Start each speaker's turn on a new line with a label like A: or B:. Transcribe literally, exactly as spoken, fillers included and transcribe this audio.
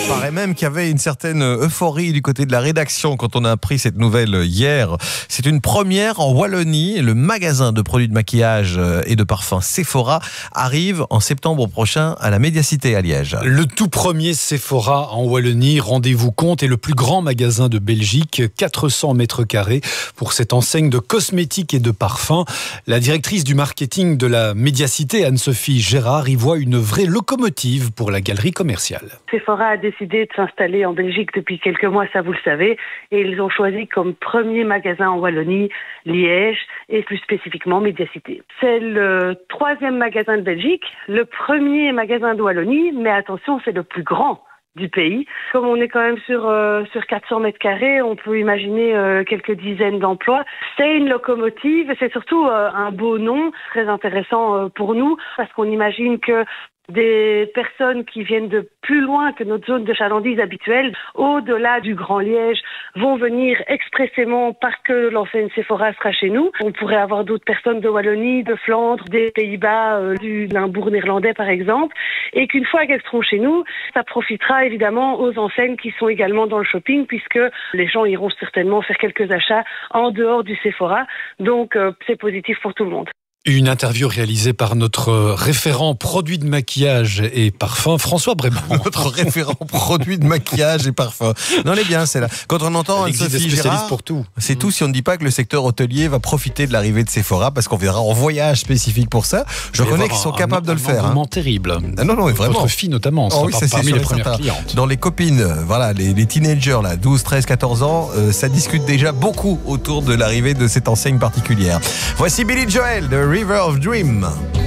A: Il paraît même qu'il y avait une certaine euphorie du côté de la rédaction quand on a appris cette nouvelle hier. C'est une première en Wallonie. Le magasin de produits de maquillage et de parfums Sephora arrive en septembre prochain à la Médiacité à Liège.
B: Le tout premier Sephora en Wallonie, rendez-vous compte, est le plus grand magasin de Belgique, quatre cents mètres carrés pour cette enseigne de cosmétiques et de parfums. La directrice du marketing de la Médiacité, Anne-Sophie Gérard, y voit une vraie locomotive pour la galerie commerciale.
C: Sephora a décidé de s'installer en Belgique depuis quelques mois, ça vous le savez, et ils ont choisi comme premier magasin en Wallonie, Liège, et plus spécifiquement Médiacité. C'est le troisième magasin de Belgique, le premier magasin de Wallonie, mais attention, c'est le plus grand du pays. Comme on est quand même sur euh, sur quatre cents mètres carrés, on peut imaginer euh, quelques dizaines d'emplois. C'est une locomotive et c'est surtout euh, un beau nom, très intéressant euh, pour nous, parce qu'on imagine que des personnes qui viennent de plus loin que notre zone de chalandise habituelle, au-delà du Grand Liège, vont venir expressément parce que l'enseigne Sephora sera chez nous. On pourrait avoir d'autres personnes de Wallonie, de Flandre, des Pays-Bas, euh, du Limbourg néerlandais par exemple, et qu'une fois qu'elles seront chez nous, ça profitera évidemment aux enseignes qui sont également dans le shopping, puisque les gens iront certainement faire quelques achats en dehors du Sephora. Donc euh, c'est positif pour tout le monde.
B: Une interview réalisée par notre référent produit de maquillage et parfum, François Brémond.
A: Notre référent produit de maquillage et parfum. Non, elle est bien, c'est là. Quand on entend Anne-Sophie Gérard,
B: pour tout.
A: C'est mmh. tout si on ne dit pas que le secteur hôtelier va profiter de l'arrivée de Sephora, parce qu'on viendra en voyage spécifique pour ça. Je reconnais qu'ils sont un, capables un, de le faire.
B: C'est vraiment
A: hein.
B: terrible.
A: Ah non, non, vraiment.
B: Votre fille notamment, sera oh, oui, par, parmi les premières certain. clientes.
A: Dans les copines, voilà, les, les teenagers, là, douze, treize, quatorze ans, euh, ça discute déjà beaucoup autour de l'arrivée de cette enseigne particulière. Voici Billy Joel de River of Dream.